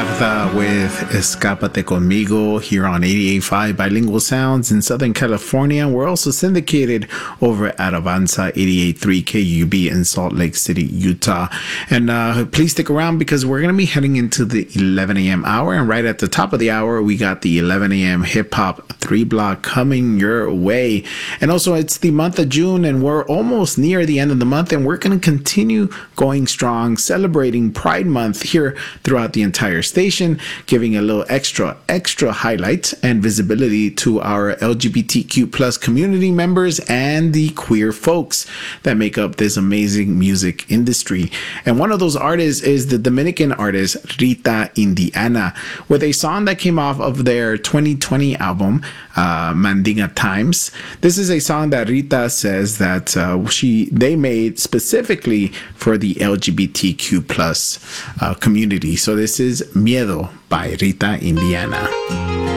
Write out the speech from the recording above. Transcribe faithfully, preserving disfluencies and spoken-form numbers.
Martha with Escápate Conmigo here on eighty-eight point five Bilingual Sounds in Southern California. We're also syndicated over at Avanza eighty-eight point three K U B in Salt Lake City, Utah. And uh, please stick around because we're going to be heading into the eleven a.m. hour. And right at the top of the hour, we got the eleven a.m. hip hop three block coming your way. And also, it's the month of June, and we're almost near the end of the month, and we're going to continue going strong, celebrating Pride Month here throughout the entire station, giving a little extra, extra highlight and visibility to our L G B T Q plus community members and the queer folks that make up this amazing music industry. And one of those artists is the Dominican artist Rita Indiana, with a song that came off of their twenty twenty album, uh, Mandinga Times. This is a song that Rita says that uh, she they made specifically for the L G B T Q plus uh, community. So this is Miedo by Rita Indiana.